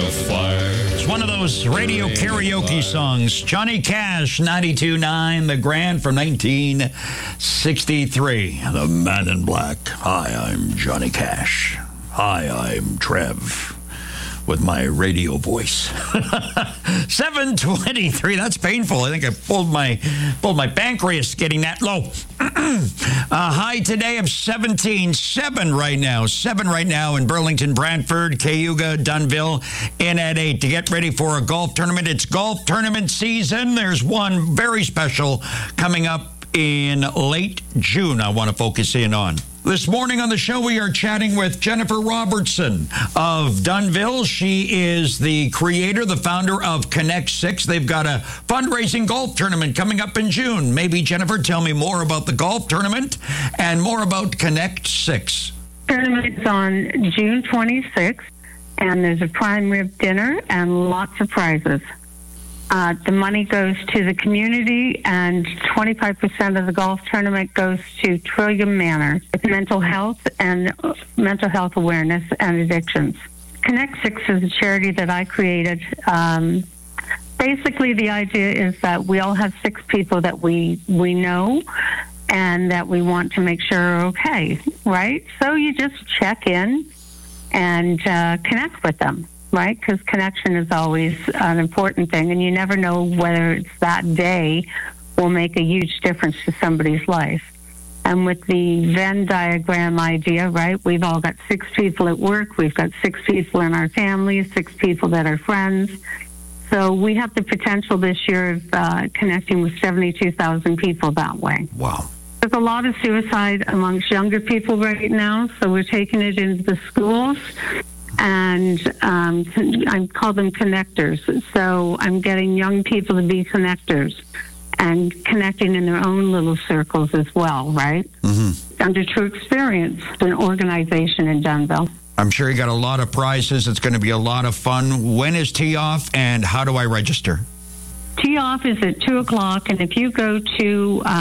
It's one of those radio karaoke songs. Johnny Cash, 92.9, The Grand from 1963. The Man in Black. Hi, I'm Johnny Cash. Hi, I'm Trev. With my radio voice. 7:23. That's painful. I think I pulled my pancreas getting that low. High today of 17. 7 right now. 7 right now in Burlington, Brantford, Cayuga, Dunnville, in at 8 to get ready for a golf tournament. It's golf tournament season. There's one very special coming up in late June I want to focus in on. This morning on the show, we are chatting with Jennifer Robertson of Dunnville. She is the creator, the founder of Connect 6. They've got a fundraising golf tournament coming up in June. Maybe, Jennifer, tell me more about the golf tournament and more about Connect 6. Tournament is on June 26th, and there's a prime rib dinner and lots of prizes. The money goes to the community, and 25% of the golf tournament goes to Trillium Manor. It's mental health and mental health awareness and addictions. Connect 6 is a charity that I created. Basically, the idea is that we all have 6 people that we know and that we want to make sure are okay, right? So you just check in and connect with them. Right? Because connection is always an important thing, and you never know whether it's that day will make a huge difference to somebody's life. And with the Venn diagram idea, right, we've all got 6 people at work, we've got 6 people in our families, 6 people that are friends. So we have the potential this year of connecting with 72,000 people that way. Wow. There's a lot of suicide amongst younger people right now, so we're taking it into the schools. And I call them connectors. So I'm getting young people to be connectors and connecting in their own little circles as well, right? Mm-hmm. Under True Experience, an organization in Dunnville. I'm sure you got a lot of prizes. It's going to be a lot of fun. When is tee off, and how do I register? Tee off is at 2 o'clock, and if you go to